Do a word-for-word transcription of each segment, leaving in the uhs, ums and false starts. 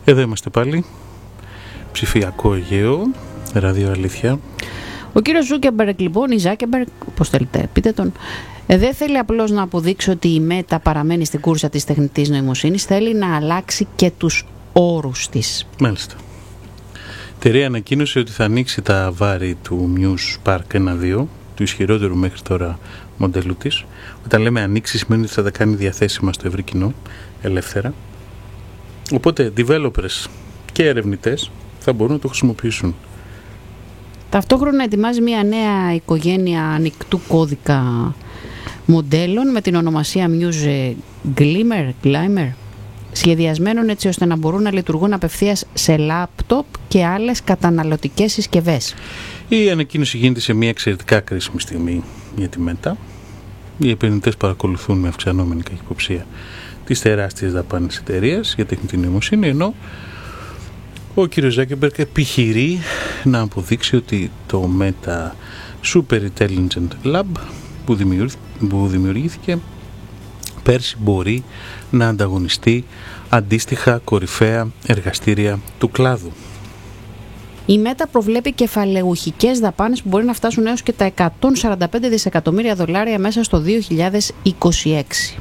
Εδώ είμαστε πάλι. Ψηφιακό Αιγαίο, ραδιο αλήθεια. Ο κύριος Ζούκεμπεργκ, λοιπόν, ή Ζάκεμπεργκ, πώς θέλετε, πείτε τον, ε, δεν θέλει απλώς να αποδείξει ότι η Μέτα παραμένει στην κούρσα της τεχνητής νοημοσύνης, θέλει να αλλάξει και τους όρους της. Μάλιστα. Η εταιρεία ανακοίνωσε ότι θα ανοίξει τα βάρη του Muse Spark ένα δύο, του ισχυρότερου μέχρι τώρα μοντέλου της. Όταν λέμε ανοίξει, σημαίνει ότι θα τα κάνει διαθέσιμα στο ευρύ κοινό, ελεύθερα. Οπότε, developers και ερευνητές θα μπορούν να το χρησιμοποιήσουν. Ταυτόχρονα ετοιμάζει μια νέα οικογένεια ανοιχτού κώδικα μοντέλων με την ονομασία Muse Glimmer, Glimmer, σχεδιασμένων έτσι ώστε να μπορούν να λειτουργούν απευθείας σε λάπτοπ και άλλες καταναλωτικές συσκευές. Η ανακοίνωση γίνεται σε μια εξαιρετικά κρίσιμη στιγμή για τη Meta. Οι επενδυτές παρακολουθούν με αυξανόμενη καχυποψία τις τεράστιες δαπάνες εταιρείας για τεχνητή νοημοσύνη, ενώ ο κ. Ζάκεμπεργκ επιχειρεί να αποδείξει ότι το Meta Super Intelligent Lab που, που δημιουργήθηκε πέρσι μπορεί να ανταγωνιστεί αντίστοιχα κορυφαία εργαστήρια του κλάδου. Η Μέτα προβλέπει κεφαλαιουχικές δαπάνες που μπορεί να φτάσουν έως και τα εκατόν σαράντα πέντε δισεκατομμύρια δολάρια μέσα στο δύο χιλιάδες είκοσι έξι.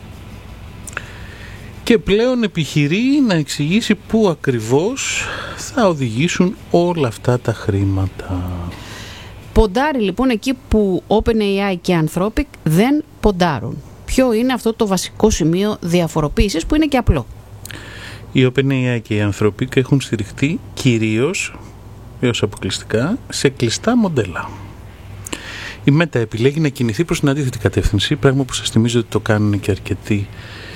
Και πλέον επιχειρεί να εξηγήσει πού ακριβώς θα οδηγήσουν όλα αυτά τα χρήματα. Ποντάρει λοιπόν εκεί που OpenAI και Anthropic δεν ποντάρουν. Ποιο είναι αυτό το βασικό σημείο διαφοροποίησης που είναι και απλό? Η OpenAI και η Anthropic έχουν στηριχτεί κυρίως έως αποκλειστικά σε κλειστά μοντέλα. Η Meta επιλέγει να κινηθεί προς την αντίθετη κατεύθυνση, πράγμα που σας θυμίζω ότι το κάνουν και αρκετοί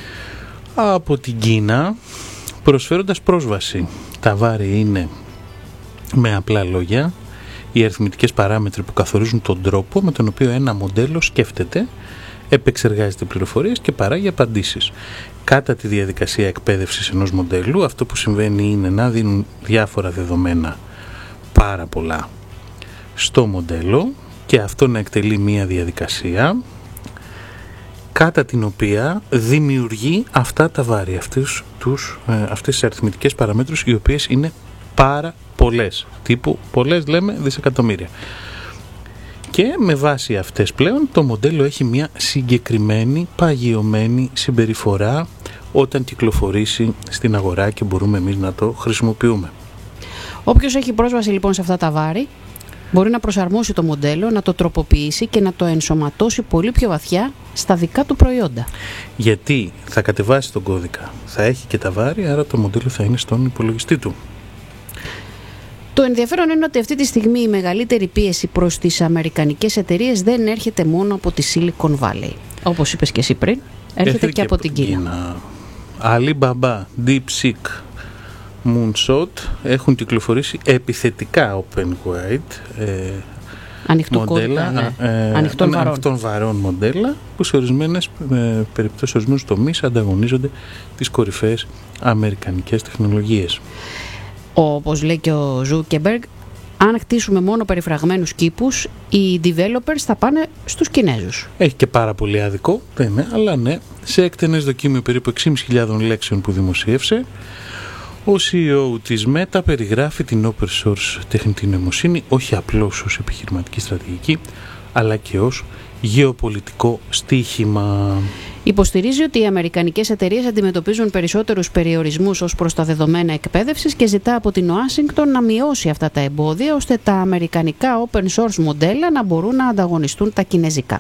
από την Κίνα, προσφέροντας πρόσβαση. Τα βάρη είναι, με απλά λόγια, οι αριθμητικές παράμετροι που καθορίζουν τον τρόπο με τον οποίο ένα μοντέλο σκέφτεται, επεξεργάζεται πληροφορίες και παράγει απαντήσεις. Κατά τη διαδικασία εκπαίδευσης ενός μοντέλου, αυτό που συμβαίνει είναι να δίνουν διάφορα δεδομένα, πάρα πολλά, στο μοντέλο και αυτό να εκτελεί μία διαδικασία κατά την οποία δημιουργεί αυτά τα βάρη, αυτές, τους, ε, αυτές τις αριθμητικές παραμέτρους, οι οποίες είναι πάρα πολλές, τύπου πολλές λέμε δισεκατομμύρια. Και με βάση αυτές πλέον το μοντέλο έχει μια συγκεκριμένη παγιωμένη συμπεριφορά όταν κυκλοφορήσει στην αγορά και μπορούμε εμείς να το χρησιμοποιούμε. Όποιος έχει πρόσβαση λοιπόν σε αυτά τα βάρη μπορεί να προσαρμόσει το μοντέλο, να το τροποποιήσει και να το ενσωματώσει πολύ πιο βαθιά στα δικά του προϊόντα. Γιατί θα κατεβάσει τον κώδικα, θα έχει και τα βάρη, άρα το μοντέλο θα είναι στον υπολογιστή του. Το ενδιαφέρον είναι ότι αυτή τη στιγμή η μεγαλύτερη πίεση προς τις αμερικανικές εταιρείες δεν έρχεται μόνο από τη Silicon Valley. Όπως είπες και εσύ πριν, έρχεται, έρχεται και, και από, από την Κίνα. Κίνα. Alibaba, DeepSeek, Moonshot έχουν κυκλοφορήσει επιθετικά open wide ε, ανοιχτού μοντέλα, κώδικα, ναι. ε, ανοιχτών, βαρών. ανοιχτών βαρών μοντέλα που σε ορισμένες ε, περιπτώσεις, σε ορισμένους τομείς ανταγωνίζονται τις κορυφαίες αμερικανικές τεχνολογίες. Όπως λέει και ο Ζούκεμπεργκ, αν χτίσουμε μόνο περιφραγμένους κήπους, οι developers θα πάνε στους Κινέζους. Έχει και πάρα πολύ άδικο, δεν είναι, αλλά ναι, σε εκτενές δοκίμιο περίπου έξι χιλιάδες πεντακόσιες λέξεων που δημοσίευσε, ο σι ι ο της Meta περιγράφει την open source τεχνητή νοημοσύνη όχι απλώς ως επιχειρηματική στρατηγική, αλλά και ως γεωπολιτικό στοίχημα. Υποστηρίζει ότι οι αμερικανικές εταιρείες αντιμετωπίζουν περισσότερους περιορισμούς ως προς τα δεδομένα εκπαίδευσης και ζητά από την Ουάσιγκτον να μειώσει αυτά τα εμπόδια ώστε τα αμερικανικά open source μοντέλα να μπορούν να ανταγωνιστούν τα κινέζικα.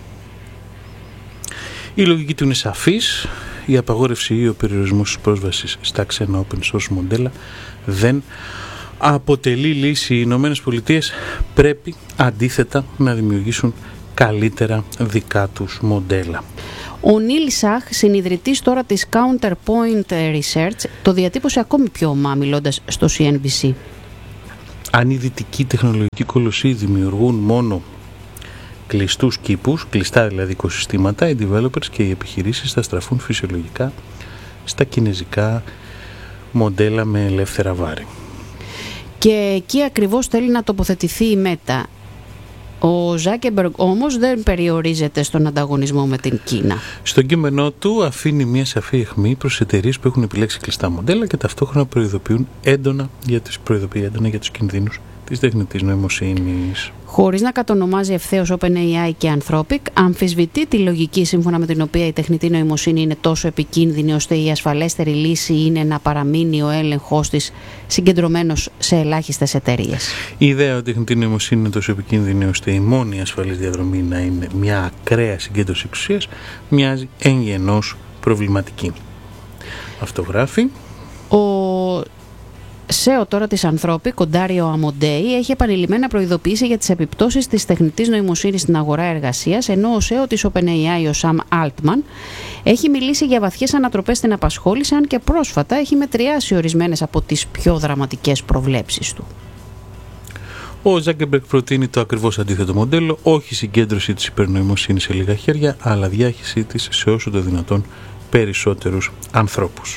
Η λογική του είναι σαφής. Η απαγόρευση ή ο περιορισμός της πρόσβασης στα ξένα open source μοντέλα δεν αποτελεί λύση. Οι Ηνωμένες Πολιτείες πρέπει αντίθετα να δημιουργήσουν καλύτερα δικά τους μοντέλα. Ο Νίλ Σαχ, συνιδρυτής τώρα της Counterpoint Research, το διατύπωσε ακόμη πιο ομά μιλώντας στο σι εν μπι σι. Αν οι δυτικοί τεχνολογικοί κολοσσοί δημιουργούν μόνο κλειστούς κήπους, κλειστά δηλαδή οικοσυστήματα, οι developers και οι επιχειρήσεις θα στραφούν φυσιολογικά στα κινέζικα μοντέλα με ελεύθερα βάρη. Και εκεί ακριβώς θέλει να τοποθετηθεί η Meta. Ο Ζάκεμπεργκ όμως δεν περιορίζεται στον ανταγωνισμό με την Κίνα. Στον κείμενό του αφήνει μια σαφή αιχμή προς εταιρείες που έχουν επιλέξει κλειστά μοντέλα και ταυτόχρονα προειδοποιούν έντονα για τις, προειδοποιεί έντονα για τους κινδύνους της τεχνητής νοημοσύνης. Χωρίς να κατονομάζει ευθέως OpenAI και Anthropic, αμφισβητεί τη λογική σύμφωνα με την οποία η τεχνητή νοημοσύνη είναι τόσο επικίνδυνη ώστε η ασφαλέστερη λύση είναι να παραμείνει ο έλεγχος της συγκεντρωμένος σε ελάχιστες εταιρείες. Η ιδέα ότι η τεχνητή νοημοσύνη είναι τόσο επικίνδυνη ώστε η μόνη ασφαλής διαδρομή να είναι μια ακραία συγκέντρωση εξουσίας μοιάζει εν γενός προβληματική. Αυτό γράφει. Ο σι ι ο τώρα της Anthropic, ο Ντάριο Αμοντέη, έχει επανειλημμένα προειδοποιήσει για τις επιπτώσεις της τεχνητής νοημοσύνης στην αγορά εργασίας, ενώ ο σι ι ο της OpenAI, ο Σαμ Altman, έχει μιλήσει για βαθιές ανατροπές στην απασχόληση, αν και πρόσφατα έχει μετριάσει ορισμένες από τις πιο δραματικές προβλέψεις του. Ο Ζάκεμπεργκ προτείνει το ακριβώς αντίθετο μοντέλο, όχι συγκέντρωση της υπερνοημοσύνης σε λίγα χέρια, αλλά διάχυσή της σε όσο το δυνατόν περισσότερους ανθρώπους.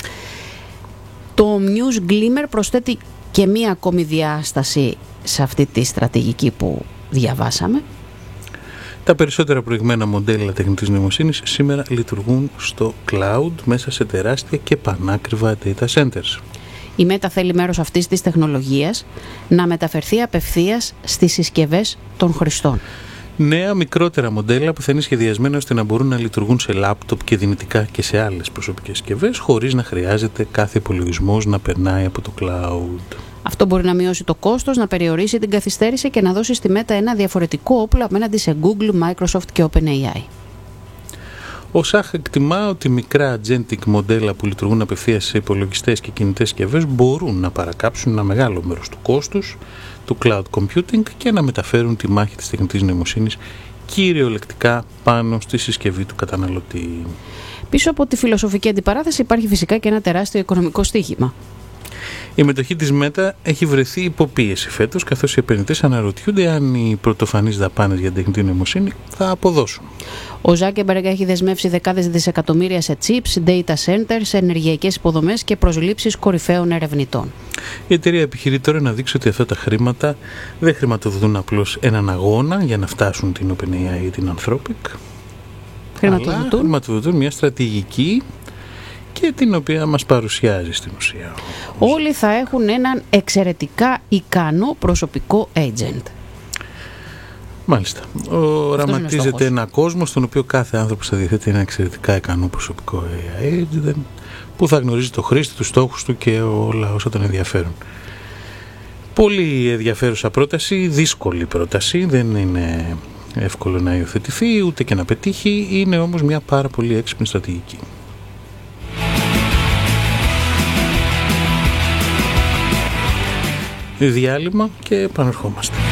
Το Muse Glimmer προσθέτει και μία ακόμη διάσταση σε αυτή τη στρατηγική που διαβάσαμε. Τα περισσότερα προηγμένα μοντέλα τεχνητής νοημοσύνης σήμερα λειτουργούν στο cloud μέσα σε τεράστια και πανάκριβα data centers. Η Meta θέλει μέρος αυτής της τεχνολογίας να μεταφερθεί απευθείας στις συσκευές των χρηστών. Νέα μικρότερα μοντέλα που θα είναι σχεδιασμένα ώστε να μπορούν να λειτουργούν σε λάπτοπ και δυνητικά και σε άλλες προσωπικές συσκευές χωρίς να χρειάζεται κάθε υπολογισμός να περνάει από το cloud. Αυτό μπορεί να μειώσει το κόστος, να περιορίσει την καθυστέρηση και να δώσει στη Meta ένα διαφορετικό όπλο απέναντι σε Google, Microsoft και OpenAI. Ο Σαχ εκτιμά ότι μικρά agentic μοντέλα που λειτουργούν απευθείας σε υπολογιστές και κινητές συσκευές μπορούν να παρακάψουν ένα μεγάλο μέρος του κόστους του cloud computing και να μεταφέρουν τη μάχη της τεχνητής νοημοσύνης κυριολεκτικά πάνω στη συσκευή του καταναλωτή. Πίσω από τη φιλοσοφική αντιπαράθεση υπάρχει φυσικά και ένα τεράστιο οικονομικό στοίχημα. Η μετοχή της Meta έχει βρεθεί υποπίεση φέτος, καθώς οι επενδυτές αναρωτιούνται αν οι πρωτοφανείς δαπάνες για τεχνητή νοημοσύνη θα αποδώσουν. Ο Ζάκεμπεργκ έχει δεσμεύσει δεκάδες δισεκατομμύρια σε chips, data centers, σε ενεργειακές υποδομές και προσλήψεις κορυφαίων ερευνητών. Η εταιρεία επιχειρεί τώρα να δείξει ότι αυτά τα χρήματα δεν χρηματοδοτούν απλώς έναν αγώνα για να φτάσουν την OpenAI ή την Anthropic, χρηματοδοτούν. αλλά χρηματοδοτούν μια στρατηγική και την οποία μας παρουσιάζει στην ουσία. Όλοι θα έχουν έναν εξαιρετικά ικανό προσωπικό agent. Μάλιστα. Οραματίζεται ένα κόσμο στον οποίο κάθε άνθρωπος θα διαθέτει ένα εξαιρετικά ικανό προσωπικό agent που θα γνωρίζει το χρήστη, τους στόχους του και όλα όσα τον ενδιαφέρουν. Πολύ ενδιαφέρουσα πρόταση, δύσκολη πρόταση, δεν είναι εύκολο να υιοθετηθεί ούτε και να πετύχει, είναι όμως μια πάρα πολύ έξυπνη στρατηγική. Διάλειμμα και επανερχόμαστε.